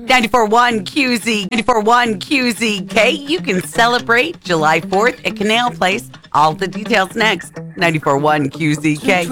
94.1 QZ, 94.1 QZK. You can celebrate July 4th at Canal Place. All the details next. 94.1 QZK.